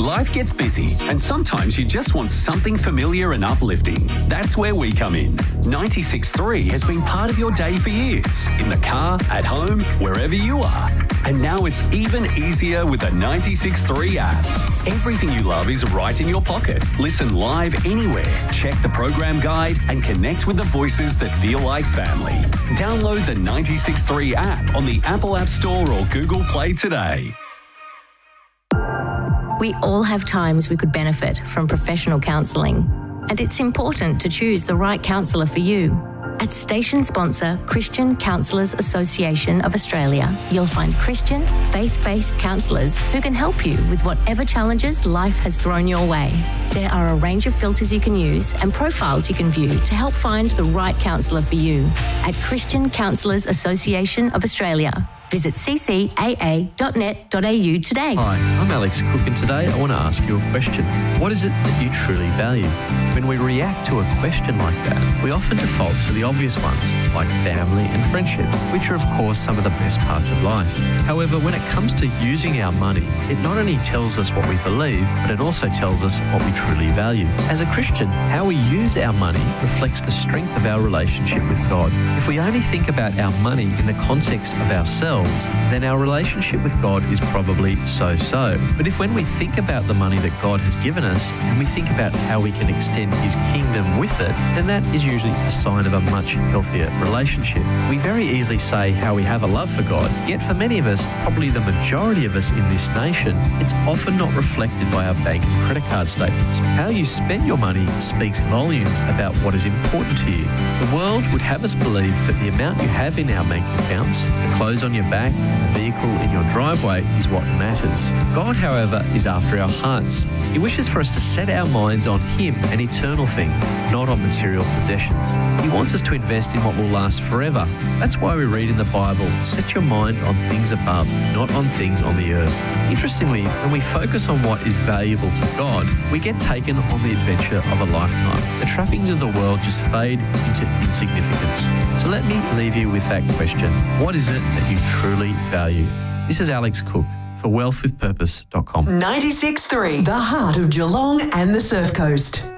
Life gets busy, and sometimes you just want something familiar and uplifting. That's where we come in. 96.3 has been part of your day for years, in the car, at home, wherever you are. And now it's even easier with the 96.3 app. Everything you love is right in your pocket. Listen live anywhere, check the program guide, and connect with the voices that feel like family. Download the 96.3 app on the Apple App Store or Google Play today. We all have times we could benefit from professional counselling, and it's important to choose the right counsellor for you. At station sponsor Christian Counsellors Association of Australia, you'll find Christian, faith-based counsellors who can help you with whatever challenges life has thrown your way. There are a range of filters you can use and profiles you can view to help find the right counsellor for you. At Christian Counsellors Association of Australia, visit ccaa.net.au today. Hi, I'm Alex Cook, and today I want to ask you a question. What is it that you truly value? When we react to a question like that, we often default to the obvious ones, like family and friendships, which are of course some of the best parts of life. However, when it comes to using our money, it not only tells us what we believe, but it also tells us what we truly value. As a Christian, how we use our money reflects the strength of our relationship with God. If we only think about our money in the context of ourselves, then our relationship with God is probably so-so. But if when we think about the money that God has given us and we think about how we can extend His kingdom with it, then that is usually a sign of a much healthier relationship. We very easily say how we have a love for God, yet for many of us, probably the majority of us in this nation, it's often not reflected by our bank and credit card statements. How you spend your money speaks volumes about what is important to you. The world would have us believe that the amount you have in our bank accounts, the clothes on your back, the vehicle in your driveway is what matters. God, however, is after our hearts. He wishes for us to set our minds on Him and eternal things, not on material possessions. He wants us to invest in what will last forever. That's why we read in the Bible, set your mind on things above, not on things on the earth. Interestingly, when we focus on what is valuable to God, we get taken on the adventure of a lifetime. The trappings of the world just fade into insignificance. So let me leave you with that question. What is it that you truly value? This is Alex Cook for wealthwithpurpose.com. 96.3, the heart of Geelong and the Surf Coast.